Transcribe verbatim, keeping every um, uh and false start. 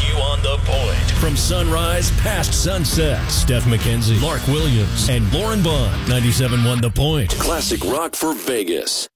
you on the point. From sunrise past sunset, Steph McKenzie, Lark Williams, and Lauren Bond. ninety-seven point one The Point. Classic rock for Vegas.